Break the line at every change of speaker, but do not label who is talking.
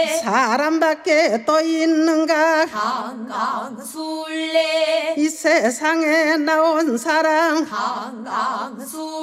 사람밖에 또 있는가
강강술래
이 세상에 나온 사람
강강술래